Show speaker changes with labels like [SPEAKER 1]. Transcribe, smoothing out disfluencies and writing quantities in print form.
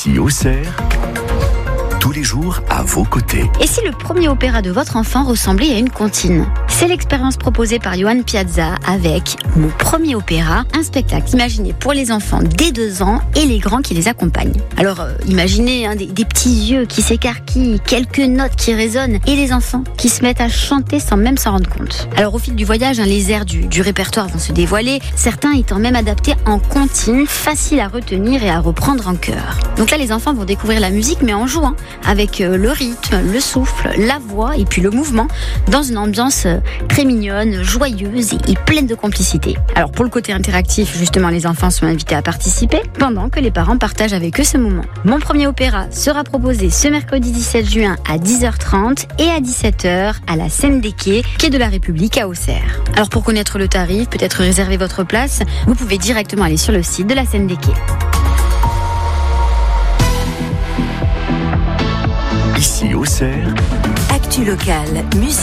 [SPEAKER 1] Ici Auxerre, tous les jours à vos côtés.
[SPEAKER 2] Et si le premier opéra de votre enfant ressemblait à une comptine ? C'est l'expérience proposée par Johan Piazza avec Mon premier opéra, un spectacle imaginé pour les enfants dès 2 ans et les grands qui les accompagnent. Alors imaginez des petits yeux qui s'écarquillent, quelques notes qui résonnent et les enfants qui se mettent à chanter sans même s'en rendre compte. Alors au fil du voyage, les airs du répertoire vont se dévoiler, certains étant même adaptés en comptine, faciles à retenir et à reprendre en chœur. Donc là les enfants vont découvrir la musique mais en jouant, avec le rythme, le souffle, la voix et puis le mouvement, dans une ambiance très mignonne, joyeuse et pleine de complicité. Alors pour le côté interactif, justement, les enfants sont invités à participer, pendant que les parents partagent avec eux ce moment. Mon premier opéra sera proposé ce mercredi 17 juin à 10h30 et à 17h à la Scène des Quais, quai de la République à Auxerre. Alors pour connaître le tarif, peut-être réserver votre place, vous pouvez directement aller sur le site de la Scène des Quais.
[SPEAKER 1] Ici Auxerre,
[SPEAKER 3] Actu locale, musique.